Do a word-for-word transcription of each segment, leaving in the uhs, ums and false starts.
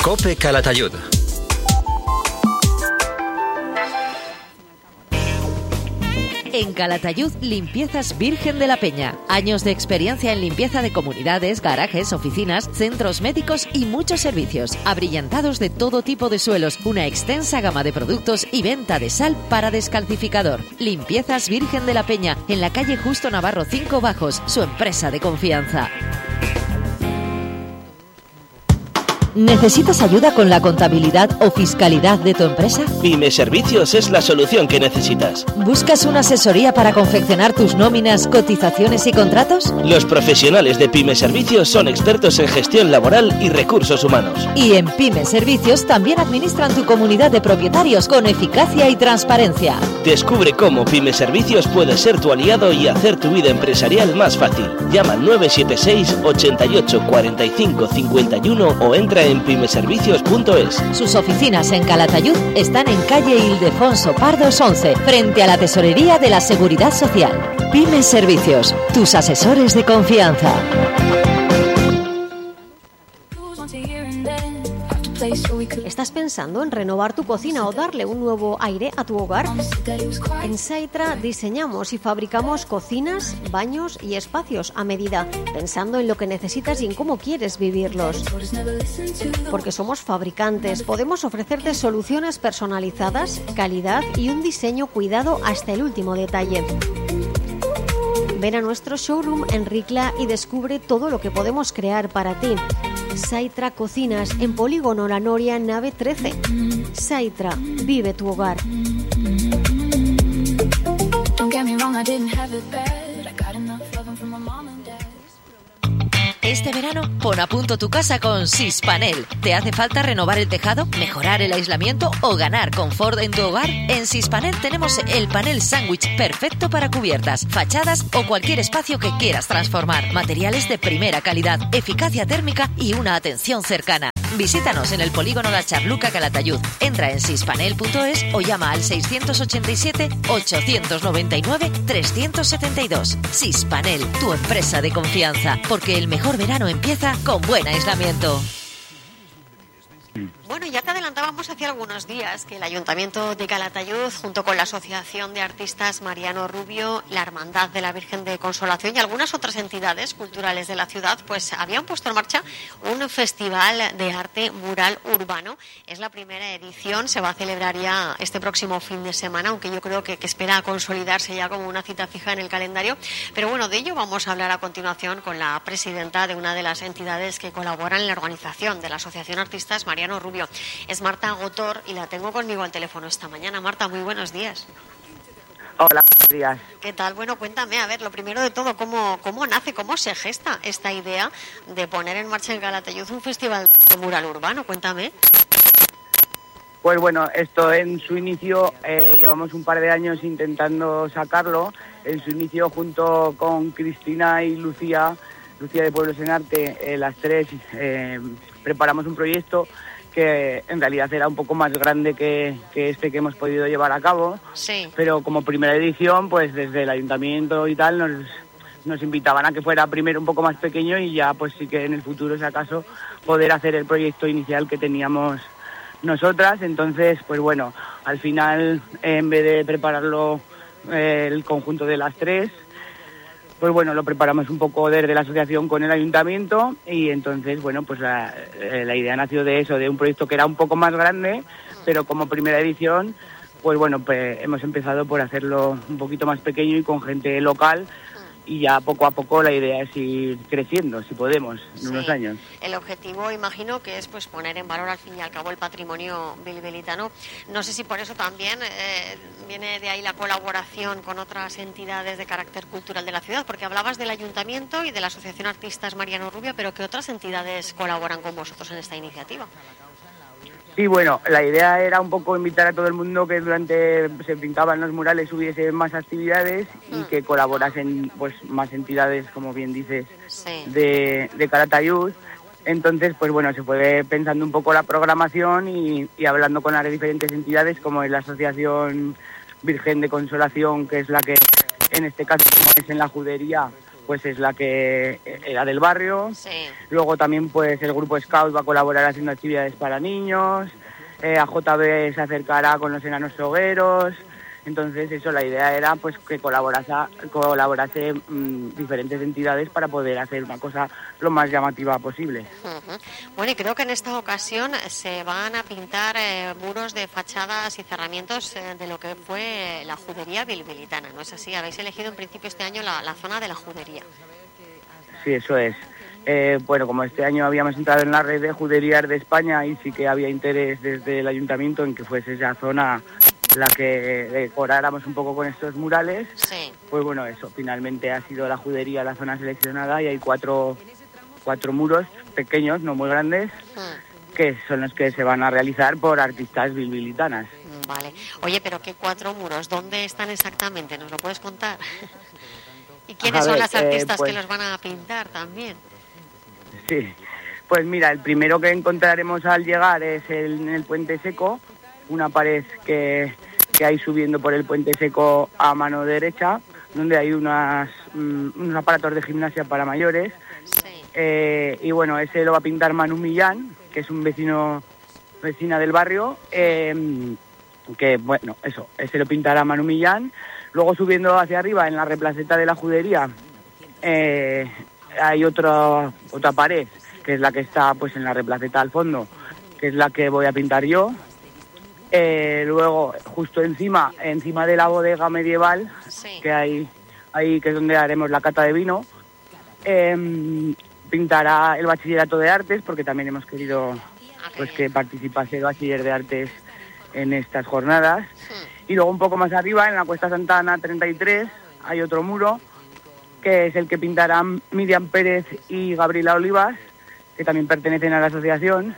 COPE Calatayud. En Calatayud, Limpiezas Virgen de la Peña. Años de experiencia en limpieza de comunidades, garajes, oficinas, centros médicos y muchos servicios. Abrillantados de todo tipo de suelos, una extensa gama de productos y venta de sal para descalcificador. Limpiezas Virgen de la Peña, en la calle Justo Navarro cinco Bajos, su empresa de confianza. ¿Necesitas ayuda con la contabilidad o fiscalidad de tu empresa? Pyme Servicios es la solución que necesitas. ¿Buscas una asesoría para confeccionar tus nóminas, cotizaciones y contratos? Los profesionales de Pyme Servicios son expertos en gestión laboral y recursos humanos. Y en Pyme Servicios también administran tu comunidad de propietarios con eficacia y transparencia. Descubre cómo Pyme Servicios puede ser tu aliado y hacer tu vida empresarial más fácil. Llama al nueve siete seis, ochenta y ocho, cuarenta y cinco, cincuenta y uno o entra en pymeservicios punto es. Sus oficinas en Calatayud están en calle Ildefonso Pardos once, frente a la Tesorería de la Seguridad Social. Pyme Servicios, tus asesores de confianza. ¿Estás pensando en renovar tu cocina o darle un nuevo aire a tu hogar? En Saitra diseñamos y fabricamos cocinas, baños y espacios a medida, pensando en lo que necesitas y en cómo quieres vivirlos. Porque somos fabricantes, podemos ofrecerte soluciones personalizadas, calidad y un diseño cuidado hasta el último detalle. Ven a nuestro showroom en Ricla y descubre todo lo que podemos crear para ti. Saitra Cocinas, en Polígono La Noria, nave trece. Saitra, vive tu hogar. Este verano, pon a punto tu casa con Sispanel. ¿Te hace falta renovar el tejado, mejorar el aislamiento o ganar confort en tu hogar? En Sispanel tenemos el panel sándwich perfecto para cubiertas, fachadas o cualquier espacio que quieras transformar. Materiales de primera calidad, eficacia térmica y una atención cercana. Visítanos en el Polígono La Charluca, Calatayud. Entra en sispanel punto es o llama al seiscientos ochenta y siete, ochocientos noventa y nueve, trescientos setenta y dos. Sispanel, tu empresa de confianza, porque el mejor verano empieza con buen aislamiento. Bueno, ya te adelantábamos hace algunos días que el Ayuntamiento de Calatayud, junto con la Asociación de Artistas Mariano Rubio, la Hermandad de la Virgen de Consolación y algunas otras entidades culturales de la ciudad, pues habían puesto en marcha un festival de arte mural urbano. Es la primera edición, se va a celebrar ya este próximo fin de semana, aunque yo creo que, que espera consolidarse ya como una cita fija en el calendario. Pero bueno, de ello vamos a hablar a continuación con la presidenta de una de las entidades que colaboran en la organización de la Asociación Artistas Mariano Rubio. Es Marta Gotor y la tengo conmigo al teléfono esta mañana. Marta, muy buenos días. Hola, buenos días. ¿Qué tal? Bueno, cuéntame, a ver, lo primero de todo, ¿cómo, cómo nace, cómo se gesta esta idea de poner en marcha en Calatayud un festival de mural urbano? Cuéntame. Pues bueno, esto en su inicio, eh, llevamos un par de años intentando sacarlo. En su inicio, junto con Cristina y Lucía, Lucía de Pueblos en Arte, eh, las tres eh, preparamos un proyecto que en realidad era un poco más grande que, que este que hemos podido llevar a cabo. Sí. Pero como primera edición, pues desde el ayuntamiento y tal, nos, nos invitaban a que fuera primero un poco más pequeño y ya pues sí que en el futuro, si acaso, poder hacer el proyecto inicial que teníamos nosotras. Entonces, pues bueno, al final, en vez de prepararlo eh, el conjunto de las tres, pues bueno, lo preparamos un poco desde la asociación con el ayuntamiento y entonces, bueno, pues la, la idea nació de eso, de un proyecto que era un poco más grande, pero como primera edición, pues bueno, pues hemos empezado por hacerlo un poquito más pequeño y con gente local. Y ya poco a poco la idea es ir creciendo, si podemos, en sí. unos años. El objetivo, imagino, que es pues poner en valor al fin y al cabo el patrimonio bilbelitano. No sé si por eso también eh, viene de ahí la colaboración con otras entidades de carácter cultural de la ciudad, porque hablabas del Ayuntamiento y de la Asociación Artistas Mariano Rubio, pero ¿qué otras entidades colaboran con vosotros en esta iniciativa? Sí, bueno, la idea era un poco invitar a todo el mundo que durante se pintaban los murales hubiese más actividades y mm. que colaborasen pues más entidades, como bien dices, sí. de, de Calatayud. Entonces, pues bueno, se fue pensando un poco la programación y, y hablando con las diferentes entidades, como es la Asociación Virgen de Consolación, que es la que en este caso, como es en la judería, pues es la que era del barrio. Sí. Luego también pues el grupo Scout va a colaborar haciendo actividades para niños, eh, A J B se acercará con los enanos hogueros. Entonces eso, la idea era pues que colaborase, colaborase mmm, diferentes entidades para poder hacer una cosa lo más llamativa posible. Uh-huh. Bueno, y creo que en esta ocasión se van a pintar eh, muros de fachadas y cerramientos eh, de lo que fue la judería bilbilitana, ¿no es así? Habéis elegido en principio este año la, la zona de la judería. Sí, eso es. Eh, bueno, como este año habíamos entrado en la red de juderías de España y sí que había interés desde el ayuntamiento en que fuese esa zona la que decoráramos un poco con estos murales, sí. Pues bueno, eso, finalmente ha sido la judería la zona seleccionada y hay cuatro, cuatro muros pequeños, no muy grandes, mm. que son los que se van a realizar por artistas bilbilitanas. Vale. Oye, pero ¿qué cuatro muros? ¿Dónde están exactamente? ¿Nos lo puedes contar? ¿Y quiénes a son ver, las artistas eh, pues, que los van a pintar también? Sí, pues mira, el primero que encontraremos al llegar es el, en el Puente Seco, una pared que, que hay subiendo por el Puente Seco a mano derecha, donde hay unas, um, unos aparatos de gimnasia para mayores. Sí. Eh, y bueno, ese lo va a pintar Manu Millán, que es un vecino vecina del barrio, eh, que bueno, eso, ese lo pintará Manu Millán. Luego subiendo hacia arriba, en la replaceta de la judería, eh, hay otra, otra pared, que es la que está pues en la replaceta al fondo, que es la que voy a pintar yo. Eh, luego, justo encima, encima de la bodega medieval, sí. que hay ahí, que es donde haremos la cata de vino, eh, pintará el bachillerato de artes, porque también hemos querido pues que participase el bachiller de artes en estas jornadas. Sí. Y luego un poco más arriba, en la Cuesta Santa Ana treinta y tres, hay otro muro, que es el que pintarán Miriam Pérez y Gabriela Olivas, que también pertenecen a la asociación,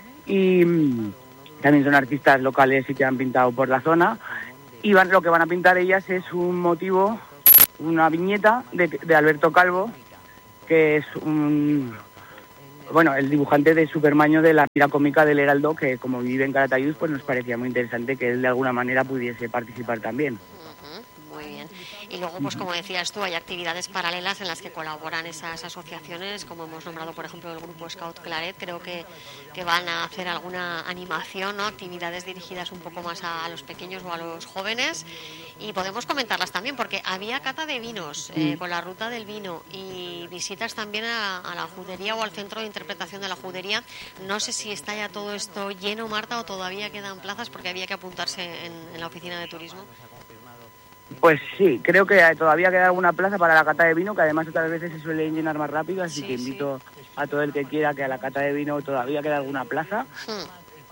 y también son artistas locales y que han pintado por la zona. Y van, lo que van a pintar ellas es un motivo, una viñeta de, de Alberto Calvo, que es un, bueno, el dibujante de Supermaño de la tira cómica del Heraldo, que como vive en Calatayud, pues nos parecía muy interesante que él de alguna manera pudiese participar también. Uh-huh, muy bien. Y luego, pues como decías tú, hay actividades paralelas en las que colaboran esas asociaciones, como hemos nombrado, por ejemplo, el grupo Scout Claret. Creo que, que van a hacer alguna animación, ¿no? Actividades dirigidas un poco más a, a los pequeños o a los jóvenes. Y podemos comentarlas también, porque había cata de vinos eh, con la ruta del vino y visitas también a, a la judería o al centro de interpretación de la judería. No sé si está ya todo esto lleno, Marta, o todavía quedan plazas, porque había que apuntarse en, en la oficina de turismo. Pues sí, creo que todavía queda alguna plaza para la cata de vino, que además otras veces se suele llenar más rápido, así sí, que invito sí. a todo el que quiera que a la cata de vino todavía queda alguna plaza. Hmm.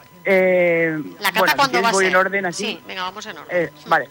Eh, ¿La cata bueno, cuándo si va a voy ser? En orden, así. Sí, venga, vamos en orden. Eh, hmm. Vale,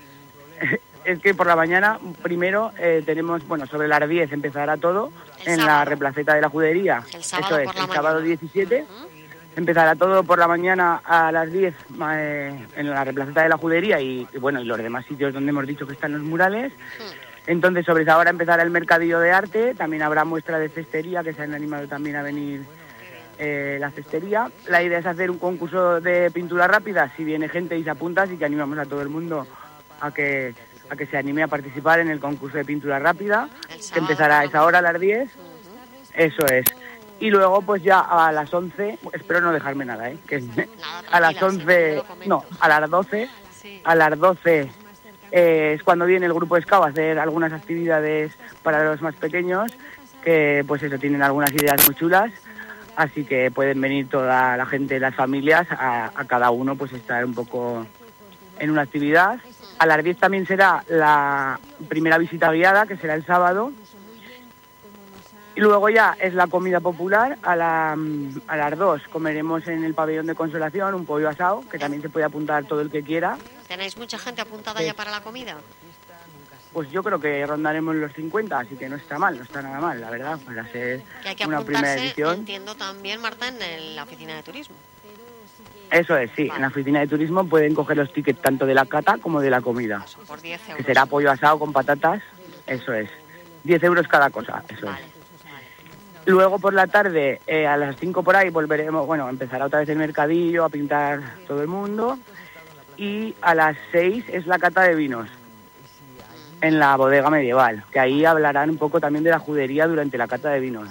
es que por la mañana primero eh, tenemos, bueno, sobre las diez empezará todo el en sábado. La replaceta de la judería. El sábado Eso por es, la el mañana. sábado diecisiete. Uh-huh. Empezará todo por la mañana a las diez eh, en la replaceta de la judería y, y bueno, y los demás sitios donde hemos dicho que están los murales. Hmm. Entonces, sobre esa hora empezará el mercadillo de arte, también habrá muestra de cestería, que se han animado también a venir eh, la cestería. La idea es hacer un concurso de pintura rápida, si viene gente y se apunta, así que animamos a todo el mundo a que, a que se anime a participar en el concurso de pintura rápida, que empezará a esa hora, a las diez. Uh-huh. Eso es. Y luego, pues ya a las once, espero no dejarme nada, ¿eh? Que nada, a las once, no, a las doce, sí. a las doce eh, es cuando viene el grupo Scout a hacer algunas actividades para los más pequeños, que pues eso, tienen algunas ideas muy chulas, así que pueden venir toda la gente, las familias, a, a cada uno pues estar un poco en una actividad. A las diez también será la primera visita guiada, que será el sábado. Y luego ya es la comida popular, a, la, a las dos comeremos en el pabellón de Consolación un pollo asado, que también se puede apuntar todo el que quiera. ¿Tenéis mucha gente apuntada sí. ya para la comida? Pues yo creo que rondaremos los cincuenta, así que no está mal, no está nada mal, la verdad, para ser que hay que una primera edición. Entiendo también, Marta, en la oficina de turismo. Eso es, sí, vale. En la oficina de turismo pueden coger los tickets tanto de la cata como de la comida. Eso, por diez euros. Que será pollo asado con patatas, eso es. diez euros cada cosa, eso vale. es. Luego por la tarde, eh, a las cinco por ahí, volveremos, bueno, empezará otra vez el mercadillo, a pintar todo el mundo. Y a las seis es la cata de vinos. en la bodega medieval, que ahí hablarán un poco también de la judería durante la cata de vinos.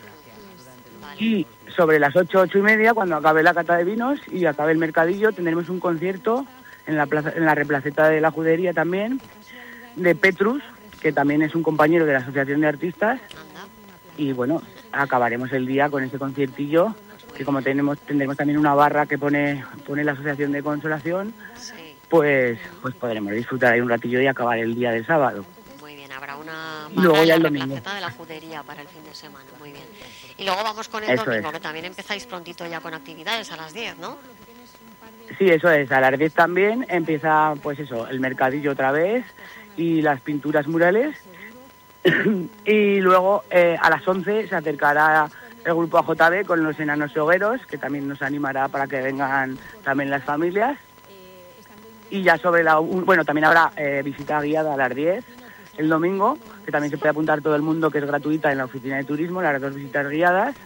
Y sobre las ocho, ocho y media, cuando acabe la cata de vinos y acabe el mercadillo, tendremos un concierto en la plaza, en la replaceta de la judería también, de Petrus, que también es un compañero de la Asociación de Artistas. Y bueno, acabaremos el día con ese conciertillo, que como tenemos tendremos también una barra que pone pone la Asociación de Consolación, sí. pues pues podremos disfrutar ahí un ratillo y acabar el día del sábado. Muy bien, habrá una y luego ya el la domingo. Replaceta de la judería para el fin de semana, muy bien. Y luego vamos con el eso domingo, es. que también empezáis prontito ya con actividades a las diez, ¿no? Sí, eso es, a las diez también empieza pues eso, el mercadillo otra vez y las pinturas murales. Y luego eh, a las once se acercará el grupo A J B con los enanos hogueros, que también nos animará para que vengan también las familias. Y ya sobre la... Bueno, también habrá eh, visita guiada a las diez el domingo, que también se puede apuntar todo el mundo, que es gratuita en la oficina de turismo, las dos visitas guiadas.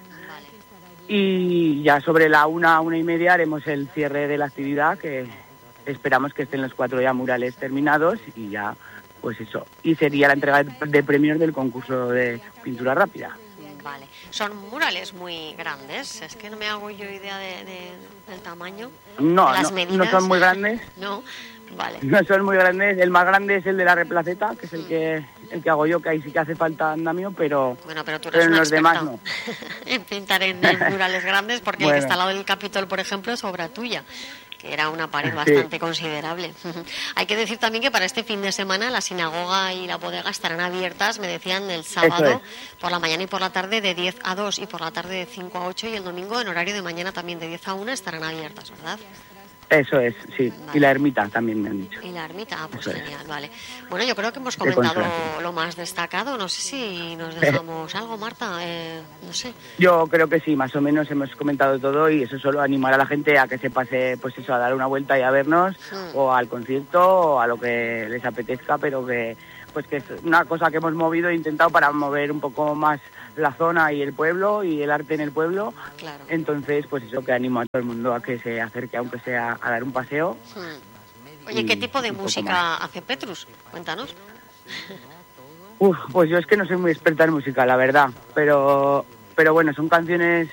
Y ya sobre la una, una y media haremos el cierre de la actividad, que esperamos que estén los cuatro ya murales terminados y ya... Pues eso, y sería la entrega de premios del concurso de pintura rápida. Vale, son murales muy grandes, es que no me hago yo idea de, de, del tamaño, no, de las no, medidas. No son muy grandes. No, vale. No son muy grandes, el más grande es el de la Replaceta, que es el que el que hago yo, que ahí sí que hace falta andamio, pero, bueno, pero, tú eres pero en los experta demás no. en pintar en, en murales grandes, porque bueno. El que está al lado del Capitol, por ejemplo, es obra tuya, que era una pared bastante sí. considerable. Hay que decir también que para este fin de semana la sinagoga y la bodega estarán abiertas, me decían, el sábado es. por la mañana y por la tarde de diez a dos y por la tarde de cinco a ocho, y el domingo en horario de mañana también de diez a una estarán abiertas, ¿verdad? Eso es, sí. Vale. Y la ermita también me han dicho. Y la ermita, ah, pues eso genial, es. Vale. Bueno, yo creo que hemos comentado lo más destacado. No sé si nos dejamos algo, Marta. Eh, no sé. Yo creo que sí, más o menos hemos comentado todo, y eso solo animar a la gente a que se pase, pues eso, a dar una vuelta y a vernos, mm. o al concierto, o a lo que les apetezca, pero que pues que es una cosa que hemos movido e intentado para mover un poco más la zona y el pueblo y el arte en el pueblo. Claro. Entonces, pues eso, que animo a todo el mundo a que se acerque, aunque sea a dar un paseo. Hmm. Oye, ¿qué tipo de música hace Petrus? Cuéntanos. Uf, pues yo es que no soy muy experta en música, la verdad, pero pero bueno, son canciones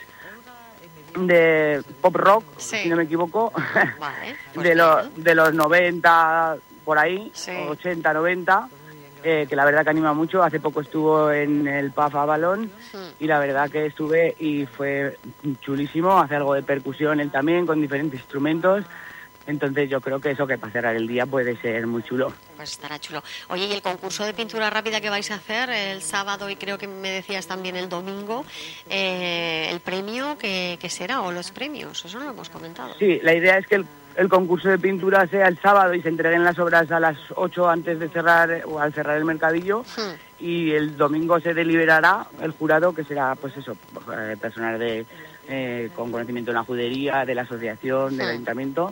de pop rock, sí. si no me equivoco, vale, pues de, los, de los noventa, por ahí, sí. ochenta, noventa. Eh, que la verdad que anima mucho. Hace poco estuvo en el P A F Avalon sí. y la verdad que estuve y fue chulísimo. Hace algo de percusión él también, con diferentes instrumentos. Entonces yo creo que eso, que para cerrar el día, puede ser muy chulo. Pues estará chulo. Oye, ¿y el concurso de pintura rápida que vais a hacer el sábado y creo que me decías también el domingo, eh, el premio qué, qué será, o los premios? Eso no lo hemos comentado. Sí, la idea es que el El concurso de pintura sea el sábado y se entreguen las obras a las ocho antes de cerrar, o al cerrar el mercadillo, sí. y el domingo se deliberará el jurado, que será pues eso, personal de eh, con conocimiento en la judería, de la asociación, sí. del ayuntamiento,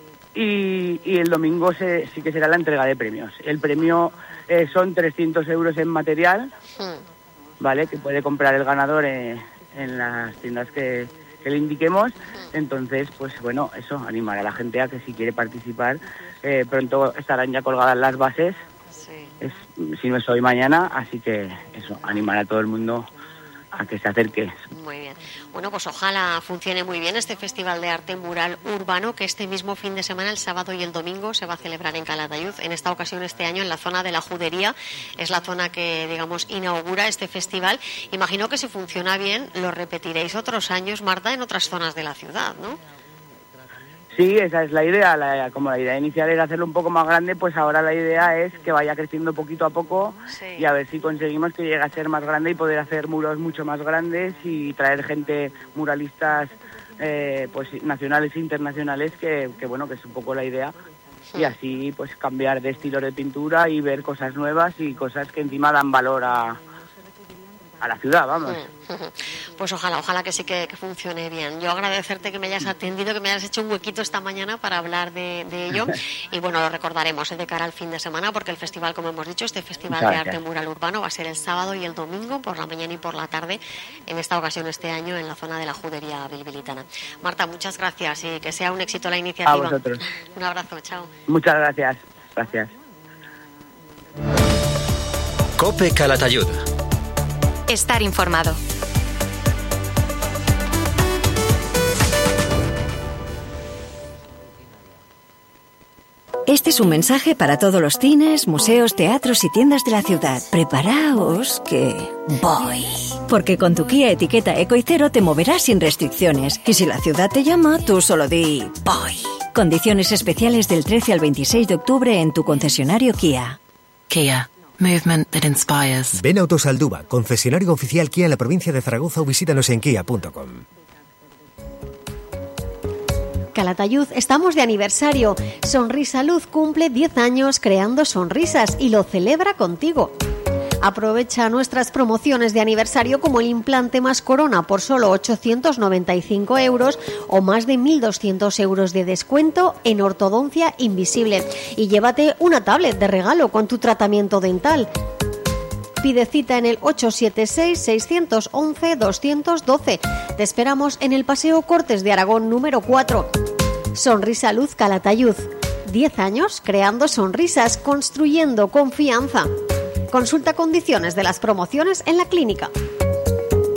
y, y el domingo se, sí que será la entrega de premios. El premio eh, son trescientos euros en material, sí. ¿vale? Que puede comprar el ganador eh, en las tiendas que... que le indiquemos. Entonces, pues bueno, eso, animar a la gente a que si quiere participar, eh, pronto estarán ya colgadas las bases, sí. es, si no es hoy, mañana, así que eso, animar a todo el mundo a que se acerque. Muy bien. Bueno, pues ojalá funcione muy bien este Festival de Arte Mural Urbano, que este mismo fin de semana, el sábado y el domingo, se va a celebrar en Calatayud. En esta ocasión, este año, en la zona de la Judería. Es la zona que, digamos, inaugura este festival. Imagino que si funciona bien, lo repetiréis otros años, Marta, en otras zonas de la ciudad, ¿no? Sí, esa es la idea. La, como la idea inicial era hacerlo un poco más grande, pues ahora la idea es que vaya creciendo poquito a poco, sí. y a ver si conseguimos que llegue a ser más grande y poder hacer muros mucho más grandes y traer gente, muralistas eh, pues nacionales e internacionales, que, que bueno, que es un poco la idea. Sí. Y así pues cambiar de estilo de pintura y ver cosas nuevas y cosas que encima dan valor a, a la ciudad, vamos. Pues ojalá, ojalá que sí que, que funcione bien. Yo agradecerte que me hayas atendido, que me hayas hecho un huequito esta mañana para hablar de, de ello, y bueno, lo recordaremos ¿eh? de cara al fin de semana, porque el festival, como hemos dicho, este Festival de Arte Mural Urbano va a ser el sábado y el domingo, por la mañana y por la tarde, en esta ocasión este año en la zona de la Judería Bilbilitana. Marta, muchas gracias y que sea un éxito la iniciativa. A vosotros. Un abrazo, chao. Muchas gracias. Gracias. COPE Calatayud. Estar informado. Este es un mensaje para todos los cines, museos, teatros y tiendas de la ciudad. Preparaos que voy. Porque con tu Kia etiqueta Eco y Cero te moverás sin restricciones. Y si la ciudad te llama, tú solo di voy. Condiciones especiales del trece al veintiséis de octubre en tu concesionario Kia. Kia. Movement that inspires. Ven a Autosalduba, concesionario oficial Kia en la provincia de Zaragoza, o visítanos en kia punto com. Calatayud, estamos de aniversario. Sonrisa Luz cumple diez años creando sonrisas y lo celebra contigo. Aprovecha nuestras promociones de aniversario como el implante más corona por solo ochocientos noventa y cinco euros o más de mil doscientos euros de descuento en ortodoncia invisible. Y llévate una tablet de regalo con tu tratamiento dental. Pide cita en el ocho siete seis, seis once, dos uno dos. Te esperamos en el Paseo Cortes de Aragón número cuatro. Sonrisa Luz Calatayud. diez años creando sonrisas, construyendo confianza. Consulta condiciones de las promociones en la clínica.